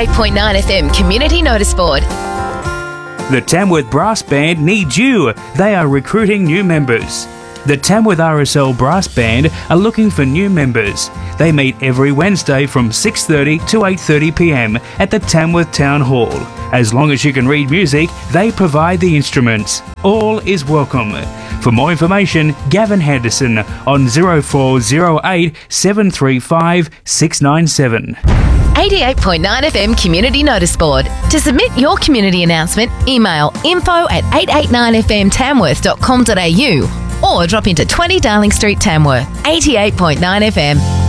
88.9 FM Community Notice Board. The Tamworth Brass Band needs you. They are recruiting new members. The Tamworth RSL Brass Band are looking for new members. They meet every Wednesday from 6:30 to 8:30 p.m. at the Tamworth Town Hall. As long as you can read music, they provide the instruments. All is welcome. For more information, Gavin Henderson on 0408 735 697. 88.9 FM Community Notice Board. To submit your community announcement, email info@889fmtamworth.com.au or drop into 20 Darling Street, Tamworth. 88.9 FM.